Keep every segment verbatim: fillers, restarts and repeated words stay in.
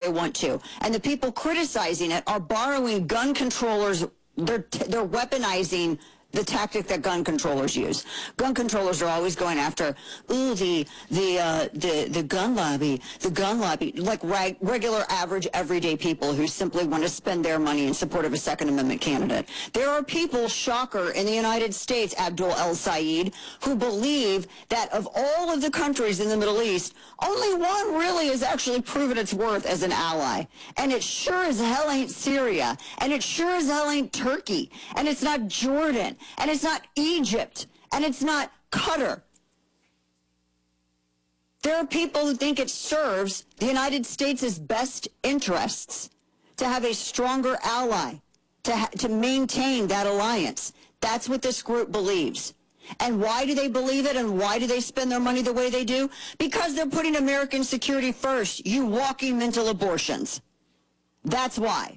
want to. And the people criticizing it are borrowing gun controllers. They're, they're weaponizing the tactic that gun controllers use. Gun controllers are always going after, ooh, the the uh, the the gun lobby, the gun lobby, like reg- regular, average, everyday people who simply want to spend their money in support of a Second Amendment candidate. There are people, shocker, in the United States, Abdul El-Sayed, who believe that of all of the countries in the Middle East, only one really has actually proven its worth as an ally. And it sure as hell ain't Syria. And it sure as hell ain't Turkey. And it's not Jordan. And it's not Egypt, and it's not Qatar. There are people who think it serves the United States' best interests to have a stronger ally, to ha- to maintain that alliance. That's what this group believes. And why do they believe it, and why do they spend their money the way they do? Because they're putting American security first, you walking mental abortions. That's why.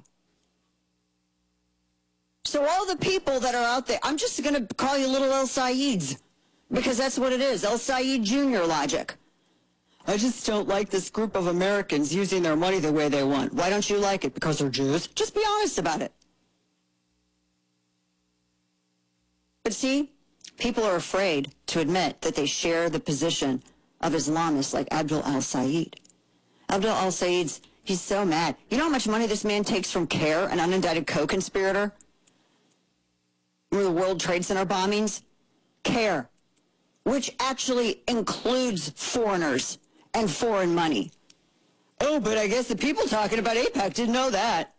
So all the people that are out there, I'm just going to call you little El-Sayeds, because that's what it is, El-Sayed Junior logic. I just don't like this group of Americans using their money the way they want. Why don't you like it? Because they're Jews? Just be honest about it. But see, people are afraid to admit that they share the position of Islamists like Abdul El-Sayed. Abdul El-Sayed's, he's so mad. You know how much money this man takes from CARE, an unindicted co-conspirator? The World Trade Center bombings? CARE, which actually includes foreigners and foreign money. Oh, but I guess the people talking about AIPAC didn't know that.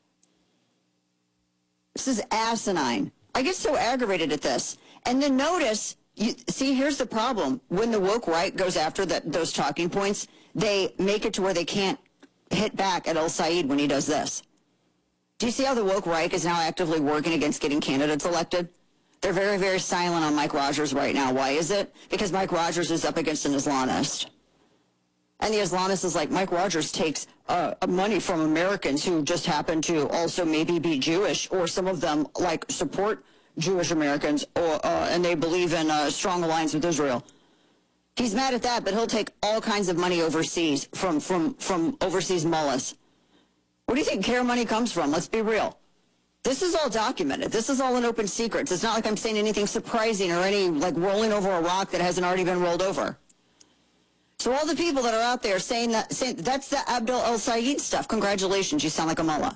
This is asinine. I get so aggravated at this. And then notice, you, see, here's the problem. When the woke right goes after that, those talking points, they make it to where they can't hit back at El-Sayed when he does this. Do you see how the woke right is now actively working against getting candidates elected? They're very, very silent on Mike Rogers right now. Why is it? Because Mike Rogers is up against an Islamist. And the Islamist is like, Mike Rogers takes uh, money from Americans who just happen to also maybe be Jewish, or some of them like support Jewish Americans, or uh, and they believe in a strong alliance with Israel. He's mad at that, but he'll take all kinds of money overseas from, from, from overseas mullahs. Where do you think CARE money comes from? Let's be real. This is all documented. This is all an open secret. It's not like I'm saying anything surprising or any like rolling over a rock that hasn't already been rolled over. So all the people that are out there saying that, saying that's the Abdul El-Sayed stuff. Congratulations, you sound like a mullah.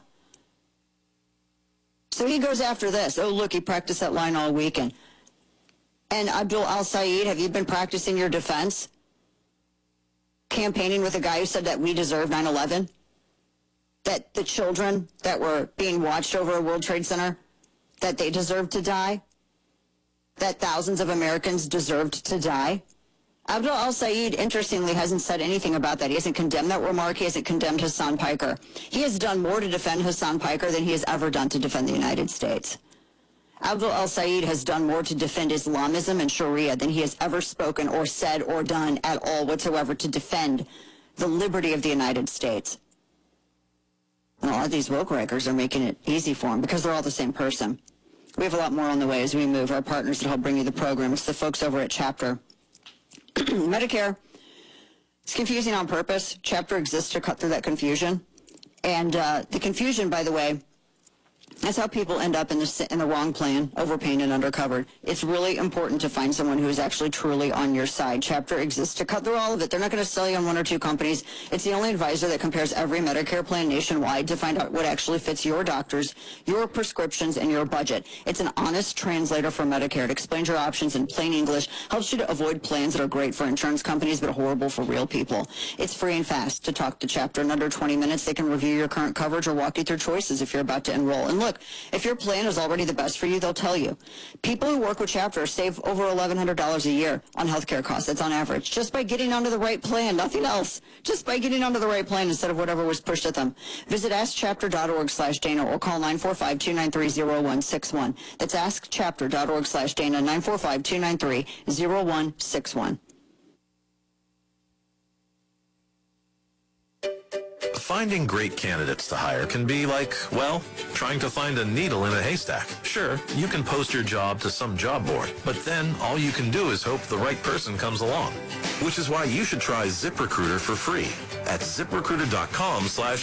So he goes after this. Oh, look, he practiced that line all weekend. And Abdul El-Sayed, have you been practicing your defense? Campaigning with a guy who said that we deserve nine eleven? That the children that were being watched over a World Trade Center, that they deserved to die? That thousands of Americans deserved to die? Abdul El-Sayed, interestingly, hasn't said anything about that. He hasn't condemned that remark. He hasn't condemned Hassan Piker. He has done more to defend Hassan Piker than he has ever done to defend the United States. Abdul El-Sayed has done more to defend Islamism and Sharia than he has ever spoken or said or done at all whatsoever to defend the liberty of the United States. And a lot of these woke rakers are making it easy for him because they're all the same person. We have a lot more on the way as we move. Our partners that help bring you the program. It's the folks over at Chapter. Medicare, it's confusing on purpose. Chapter exists to cut through that confusion. And uh, the confusion, by the way, that's how people end up in the, in the wrong plan, overpaying and undercovered. It's really important to find someone who is actually truly on your side. Chapter exists to cut through all of it. They're not going to sell you on one or two companies. It's the only advisor that compares every Medicare plan nationwide to find out what actually fits your doctors, your prescriptions, and your budget. It's an honest translator for Medicare. It explains your options in plain English, helps you to avoid plans that are great for insurance companies but horrible for real people. It's free and fast to talk to Chapter. In under twenty minutes, they can review your current coverage or walk you through choices if you're about to enroll. And look, if your plan is already the best for you, they'll tell you. People who work with Chapter save over eleven hundred dollars a year on healthcare costs. That's on average. Just by getting onto the right plan, nothing else. Just by getting onto the right plan instead of whatever was pushed at them. Visit askchapter.org slash Dana or call nine four five, two nine three, zero one six one. That's askchapter.org slash Dana, nine four five, two nine three, zero one six one. Finding great candidates to hire can be like, well, trying to find a needle in a haystack. Sure, you can post your job to some job board, but then all you can do is hope the right person comes along. Which is why you should try ZipRecruiter for free at ziprecruiter.com slash